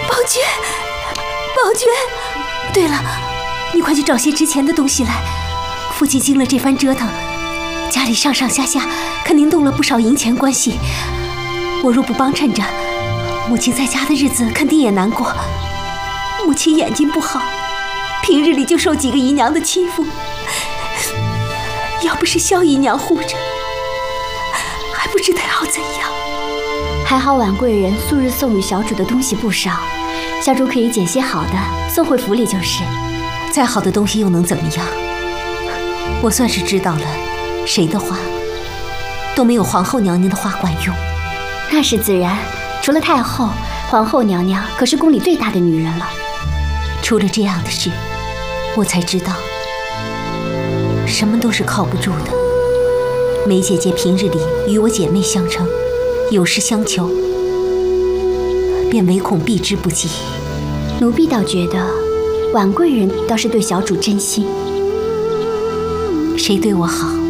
宝娟，宝娟，对了，你快去找些值钱的东西来。父亲经了这番折腾，家里上上下下肯定动了不少银钱关系。我若不帮衬着，母亲在家的日子肯定也难过。母亲眼睛不好，平日里就受几个姨娘的欺负。要不是萧姨娘护着，还不知道要怎样。 还好婉贵人素日送与小主的东西不少，小主可以捡些好的送回府里就是。 再好的东西又能怎么样？我算是知道了，谁的话都没有皇后娘娘的话管用。 那是自然，除了太后，皇后娘娘可是宫里最大的女人了。 出了这样的事，我才知道什么都是靠不住的。梅姐姐平日里与我姐妹相称，有事相求，便唯恐避之不及。 奴婢倒觉得婉贵人倒是对小主真心。 谁对我好，